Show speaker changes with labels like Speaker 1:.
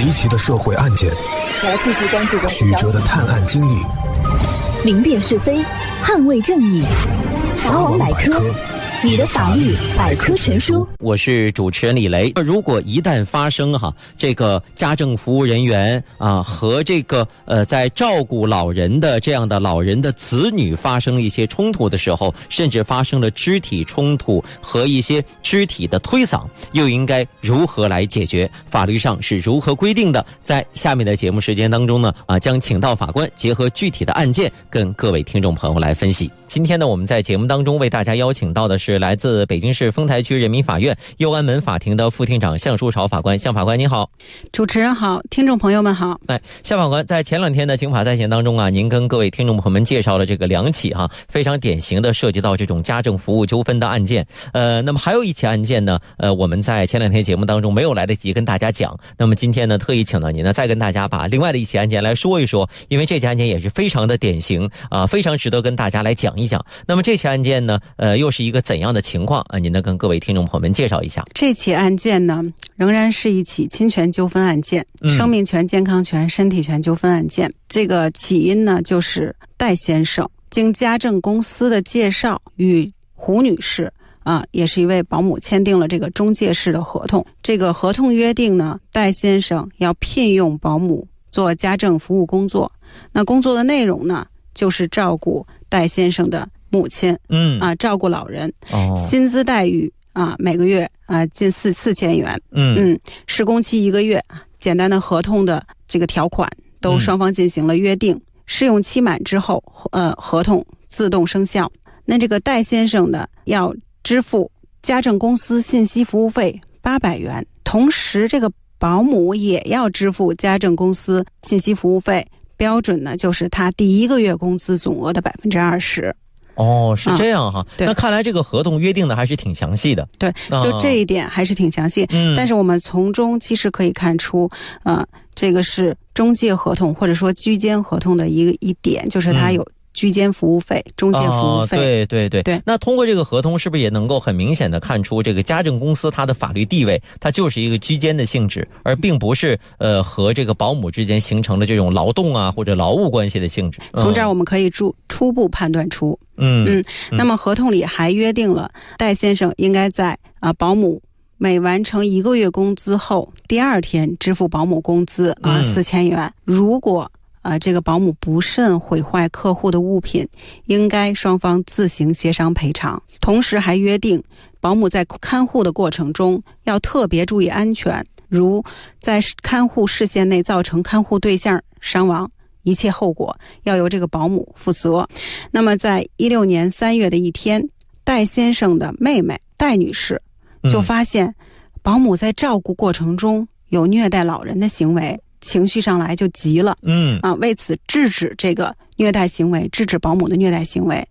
Speaker 1: 离奇的社会案件，
Speaker 2: 我要继续关注
Speaker 1: 曲折的探案经历，
Speaker 2: 明辨是非，捍卫正义。法网百科，你的法律百科全书。
Speaker 3: 我是主持人李雷。如果一旦发生这个家政服务人员和这个在照顾老人的这样的老人的子女发生了一些冲突的时候，甚至发生了肢体冲突和一些肢体的推搡，又应该如何来解决？法律上是如何规定的？在下面的节目时间当中呢，将请到法官结合具体的案件跟各位听众朋友来分析。今天呢，我们在节目当中为大家邀请到的是来自北京市丰台区人民法院右安门法庭的副庭长向书朝法官。向法官您好。
Speaker 4: 主持人好，听众朋友们好。
Speaker 3: 向法官，在前两天的警法在线当中您跟各位听众朋友们介绍了这个两起非常典型的涉及到这种家政服务纠纷的案件。那么还有一起案件呢，我们在前两天节目当中没有来得及跟大家讲。那么今天呢，特意请到您呢，再跟大家把另外的一起案件来说一说，因为这起案件也是非常的典型非常值得跟大家来讲一讲。那么这起案件呢，又是一个怎样的情况您能跟各位听众朋友们介绍一下？
Speaker 4: 这起案件呢，仍然是一起侵权纠纷案件，生命权、健康权、身体权纠纷案件。这个起因呢，就是戴先生经家政公司的介绍，与胡女士也是一位保姆签订了这个中介式的合同。这个合同约定呢，戴先生要聘用保姆做家政服务工作。那工作的内容呢，就是照顾戴先生的母亲，照顾老人，薪资待遇每个月近4000元，施工期1个月，简单的合同的这个条款都双方进行了约定，试用期满之后，合同自动生效。那这个戴先生呢，要支付家政公司信息服务费800元，同时这个保姆也要支付家政公司信息服务费，标准呢就是他第1个月工资总额的20%。
Speaker 3: 是这样那看来这个合同约定的还是挺详细的。
Speaker 4: 对，就这一点还是挺详细。但是我们从中其实可以看出，这个是中介合同或者说居间合同的一点，就是它有居间服务费、中介服务费。
Speaker 3: 对。那通过这个合同，是不是也能够很明显的看出，这个家政公司它的法律地位，它就是一个居间的性质，而并不是和这个保姆之间形成的这种劳动或者劳务关系的性质。
Speaker 4: 从这儿我们可以初步判断出。那么合同里还约定了，戴先生应该在保姆每完成1个月工资后，第2天支付保姆工资4000元。如果这个保姆不慎毁坏客户的物品，应该双方自行协商赔偿。同时还约定，保姆在看护的过程中要特别注意安全，如在看护视线内造成看护对象伤亡，一切后果要由这个保姆负责。那么在16年3月的一天，戴先生的妹妹戴女士就发现保姆在照顾过程中有虐待老人的行为，情绪上来就急了，为此制止这个虐待行为，制止保姆的虐待行为。